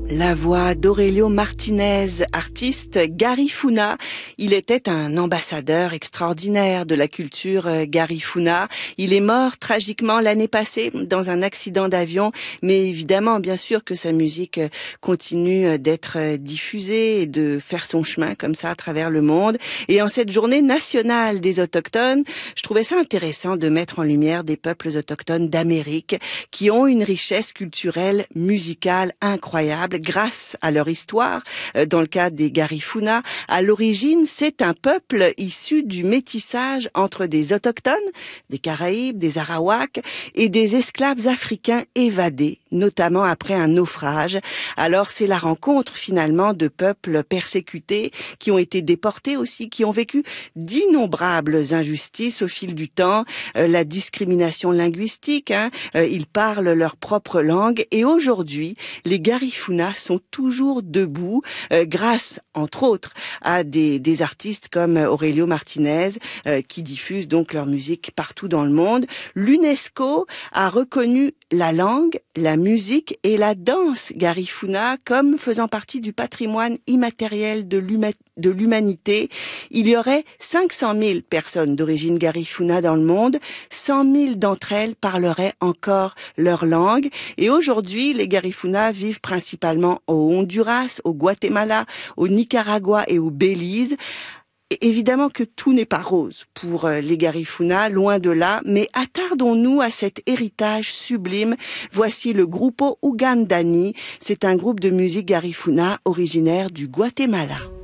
La voix d'Aurelio Martinez, artiste Garifuna. Il était un ambassadeur extraordinaire de la culture Garifuna. Il est mort tragiquement l'année passée dans un accident d'avion, mais évidemment, bien sûr que sa musique continue d'être diffusée et de faire son chemin comme ça à travers le monde. Et en cette journée nationale des autochtones, je trouvais ça intéressant de mettre en lumière des peuples autochtones d'Amérique qui ont une richesse culturelle, musicale incroyable grâce à leur histoire. Dans le cas des Garifuna, à l'origine, c'est un peuple issu du métissage entre des autochtones, des Caraïbes, des Arawaks et des esclaves africains évadés, notamment après un naufrage. Alors c'est la rencontre finalement de peuples persécutés qui ont été déportés aussi, qui ont vécu d'innombrables injustices au fil du temps, la discrimination linguistique, ils parlent leur propre langue et aujourd'hui, les Garifuna sont toujours debout grâce, entre autres, à des artistes comme Aurelio Martinez qui diffusent donc leur musique partout dans le monde. L'UNESCO a reconnu la langue, la musique et la danse Garifuna comme faisant partie du patrimoine immatériel de l'humanité. Il y aurait 500 000 personnes d'origine Garifuna dans le monde. 100 000 d'entre elles parleraient encore leur langue. Et aujourd'hui, les Garifuna vivent principalement au Honduras, au Guatemala, au Nicaragua et au Belize. Évidemment que tout n'est pas rose pour les Garifuna, loin de là, mais attardons-nous à cet héritage sublime. Voici le Grupo Ugandani, c'est un groupe de musique Garifuna originaire du Guatemala.